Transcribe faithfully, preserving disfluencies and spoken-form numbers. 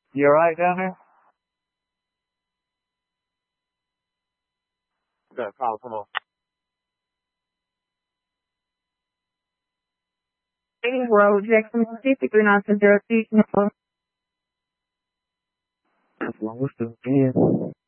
You alright down there? Got a call, come on. Road, Jackson, Mississippi, three nine two zero six. What's the